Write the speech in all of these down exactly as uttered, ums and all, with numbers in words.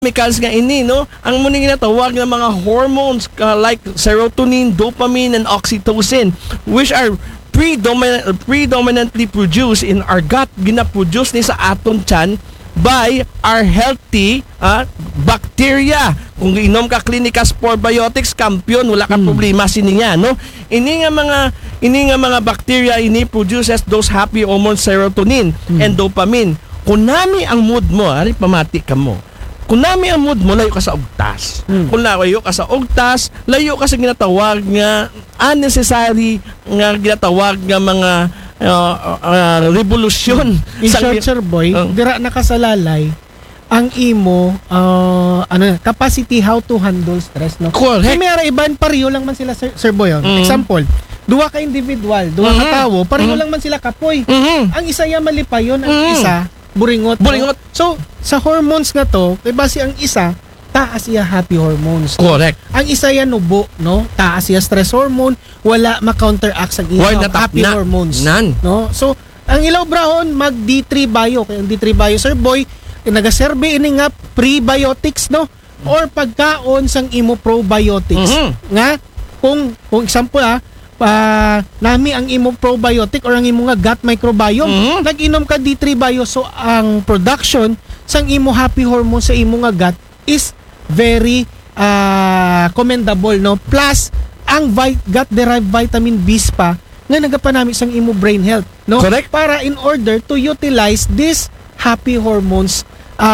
chemicals nga ini, no? Ang muna ginatawag ng mga hormones uh, like serotonin, dopamine, and oxytocin, which are predominant, predominantly produced in our gut, ginaproduce ni sa aton tiyan by our healthy uh, bacteria. Kung inom ka Clinicas Probiotics, kampiyon, wala kang hmm. problema sininya, no? Ini nga mga ini nga mga bacteria ini produces those happy hormones, serotonin hmm. and dopamine. Kung nami ang mood mo, ari pamati ka mo. Kung nami ang mood mo, layo ka sa ugtas. Hmm. Kung layo ka sa ugtas, layo ka sa ginatawag nga unnecessary nga ginatawag nga mga uh, uh, revolusyon. In short, Sir Boy, uh, dira nakasalalay ang imo uh, ano capacity how to handle stress, no? Correct. Kaya may iban pareho lang man sila, Sir, Sir Boy. Mm-hmm. Example, duwa ka individual, duwa mm-hmm. ka tawo, pareho mm-hmm. lang man sila kapoy. Mm-hmm. Ang isa ya malipayon, ang mm-hmm. isa buringot. Buringot. No? So, sa hormones nga to, kay base ang isa, taas siya happy hormones. No? Correct. Ang isa ya nubo, no? Taas siya stress hormone, wala ma-counteract sa iyang happy na, hormones. Nan. No? So, ang ilaw brahon, mag D three bio. Kaya ang D three bio, Sir Boy, nagaserbe ini nga prebiotics, no? Or pagkaon sang imo probiotics. Mm-hmm. Nga, kung, kung example ah, Uh, nami ang imo probiotic or ang imo nga gut microbiome, mm-hmm. nag-inom ka D three bio, so ang production sang imo happy hormone sa imo nga gut is very uh, commendable, no? Plus ang vi- gut derived vitamin B pa nga nagapanami sang imo brain health, no? Correct. Para in order to utilize this happy hormones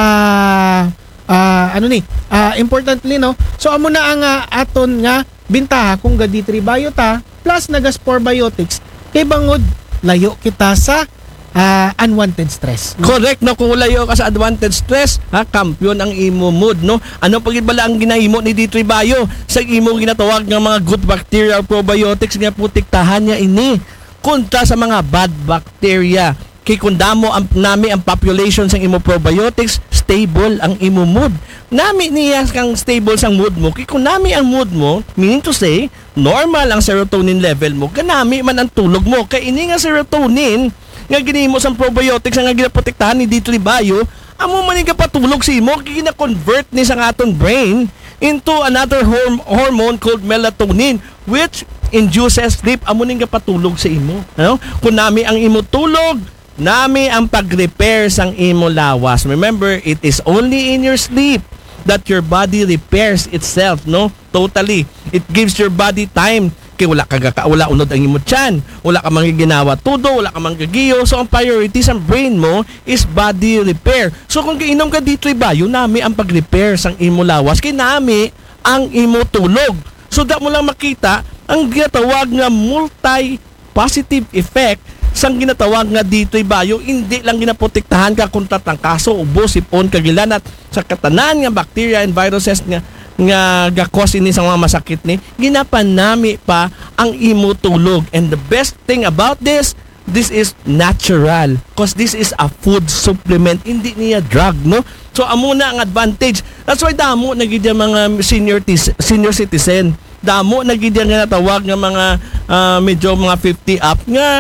uh, uh, ano ni uh, importantly, no? So amo na ang uh, aton nga bintaha kung ga D three bio ta plus nagas probiotics kay bangod layo kita sa uh, unwanted stress, no? Correct, no? Kung layo ka sa unwanted stress, ha, kampiyon ang imo mood, no? Ano pagid bala ang ginahimo ni D three bio sa imo ginatawag nga mga good bacteria or probiotics nga protektahan niya ini kontra sa mga bad bacteria. Kay kung damo ang nami ang population sang imo probiotics, stable ang imo mood. Nami niya kang stable sang mood mo. Kay kung nami ang mood mo, meaning to say, normal ang serotonin level mo, kanami man ang tulog mo. Kay ini nga serotonin nga ginimo sang probiotics nga ginaprotektahan ni D three bio, amo man nga patulog si imo, kay gina-convert ni sang aton brain into another horm- hormone called melatonin, which induces sleep. Amo ning patulog sa imo, no? Kung nami ang imo tulog, nami ang pag-repair sang imo lawas. Remember, it is only in your sleep that your body repairs itself, no? Totally. It gives your body time. Kaya wala ka wala unod ang imo tiyan. Wala ka manggiginawa tudo, wala ka manggigiyo. So ang priority sa brain mo is body repair. So kung kainom ka D three bio, nami ang pag-repair sang imo lawas. Kay nami ang imo tulog. So da mo lang makita ang ginatawag nga multi-positive effect sang ginatawag nga D three bio, hindi lang ginaprotektahan ka kontra tangkaso, ubo, sipon, kagilan at sa katanan nga bacteria and viruses nga nga gakos ini sa mga masakit ni, ginapanami pa ang imo tulog. And the best thing about this, this is natural, because this is a food supplement, hindi niya drug, no? So amo na ang advantage. That's why damo nagid mga senior tis, senior citizen, damo nagid nga natawag nga mga uh, medyo mga fifty up nga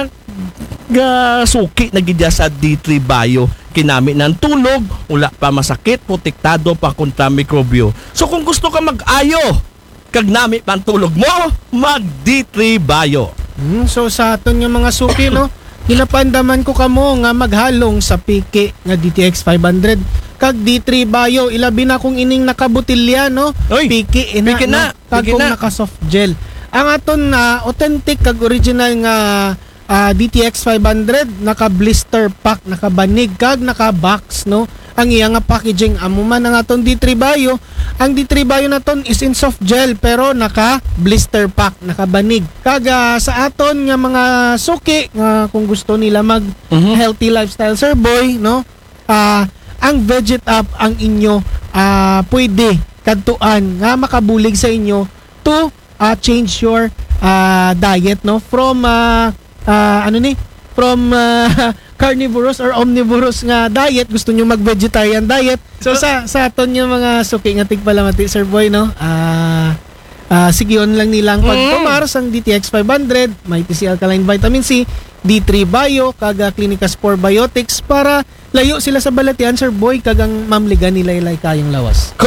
nga suki na gidya sa D three bio. Kinami ng tulog, wala pa masakit, protektado pa kontra mikrobyo. So kung gusto ka mag-ayo, kag nami pa ang tulog mo, mag D three bio. Hmm, so sa aton nga mga suki, no, ginapandaman ko kamo nga maghalong sa Piki nga D T X five hundred kag D three bio, ilabi na kung ining nakabutilya, no? Oy, Piki ina, Piki na, no? Kag kung naka soft gel. Ang aton na uh, authentic kag original nga Uh, D T X five hundred, naka blister pack, naka banig kag naka box, no? Ang iya nga packaging amo man ang aton D three bio. Ang D three bio naton is in soft gel pero naka blister pack, naka banig. Kag uh, sa aton nga mga suki nga uh, kung gusto nila mag mm-hmm. healthy lifestyle, Sir Boy, no? Uh, ang Veget Up ang inyo uh, pwede kadtuan nga makabulig sa inyo to uh, change your uh, diet, no? From uh, Uh, ano ni? From uh, carnivorous or omnivorous nga diet, gusto nyo mag-vegetarian diet. So sa sa aton yung mga suki nga tigpalamati, Sir Boy, no? Ah, uh, Ah, sigion lang nilang Mm. pagtumar sang D T X five hundred, may T C Alkaline Vitamin C, D three Bio, kaga Clinicas four Biotics para layo sila sa balatian, Sir Boy, kagang mamligan nila ilay kayang lawas.